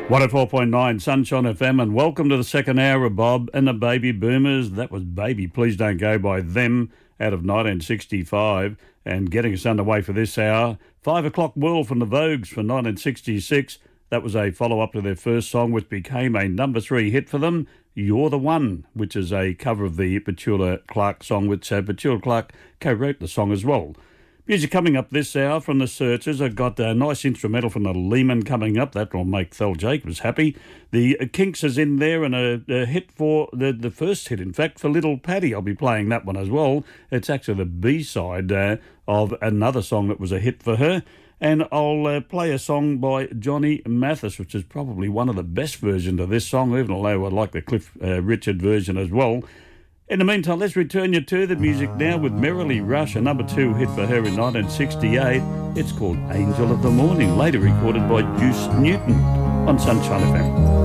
104.9 Sunshine FM, and welcome to the second hour of Bob and the Baby Boomers. That was Baby Please Don't Go by Them out of 1965. And getting us underway for this hour, 5 O'Clock World from the Vogues from 1966. That was a follow-up to their first song, which became a number 3 hit for them, You're the One, which is a cover of the Petula Clark song, which Petula Clark co-wrote the song as well. Music coming up this hour from the Searchers. I've got a nice instrumental from the Lehman coming up. That will make Thel Jacobs happy. The Kinks is in there, and a hit for the first hit, in fact, for Little Paddy. I'll be playing that one as well. It's actually the B-side of another song that was a hit for her. And I'll play a song by Johnny Mathis, which is probably one of the best versions of this song, even though I like the Cliff Richard version as well. In the meantime, let's return you to the music now with Merrily Rush, a number 2 hit for her in 1968. It's called Angel of the Morning, later recorded by Juice Newton on Sunshine FM.